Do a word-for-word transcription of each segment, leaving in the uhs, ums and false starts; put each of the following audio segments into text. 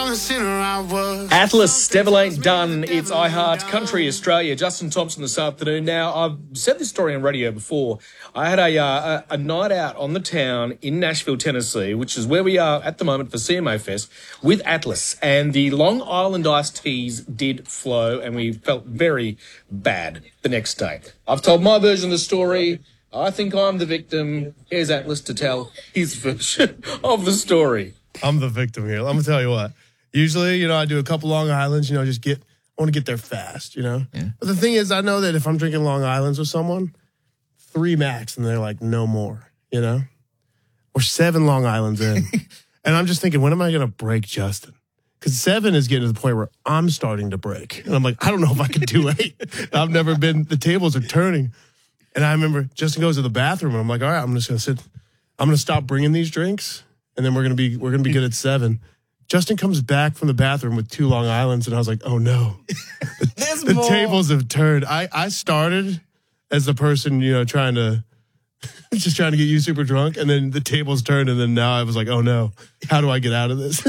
Atlas, Devil Ain't Done. It's iHeart Country Australia. Justin Thompson this afternoon. Now, I've said this story on radio before. I had a, uh, a, a night out on the town in Nashville, Tennessee, which is where we are at the moment for C M O Fest, with Atlas. And the Long Island iced teas did flow, and we felt very bad the next day. I've told my version of the story. I think I'm the victim. Here's Atlas to tell his version of the story. I'm the victim here. I'm going to tell you what. Usually, you know, I do a couple Long Islands, you know, just get, I want to get there fast, you know. Yeah. But the thing is, I know that if I'm drinking Long Islands with someone, three max, and they're like, no more, you know. We're seven Long Islands in. And I'm just thinking, when am I going to break Justin? Because seven is getting to the point where I'm starting to break. And I'm like, I don't know if I can do eight. I've never been, the tables are turning. And I remember Justin goes to the bathroom, and I'm like, all right, I'm just going to sit. I'm going to stop bringing these drinks, and then we're going to be we're going to be good at seven. Justin comes back from the bathroom with two Long Islands, and I was like, oh, no. the the tables have turned. I, I started as the person, you know, trying to, just trying to get you super drunk, and then the tables turned, and then now I was like, oh, no. How do I get out of this?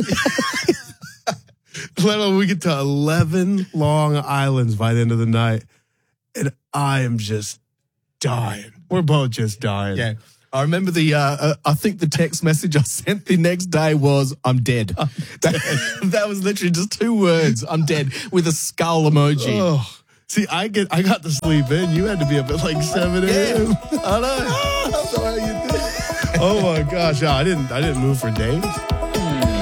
Let alone we get to eleven Long Islands by the end of the night, and I am just dying. We're both just dying. Yeah. I remember the, uh, uh, I think the text message I sent the next day was, I'm dead. I'm dead. That, that was literally just two words, I'm dead, with a skull emoji. Oh. See, I get, I got to sleep in. You had to be up at like seven a.m. Yeah. I know. That's how you did. Oh my gosh. Yeah, I didn't, I didn't move for days.